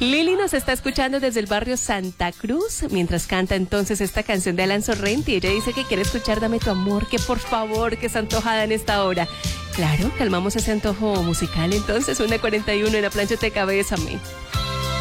Lili nos está escuchando desde el barrio Santa Cruz, mientras canta entonces esta canción de Alan Sorrenti. Ella dice que quiere escuchar Dame tu amor, que por favor, que está antojada en esta hora. Claro, calmamos ese antojo musical entonces, 1:41 en la planchoteca, bésame.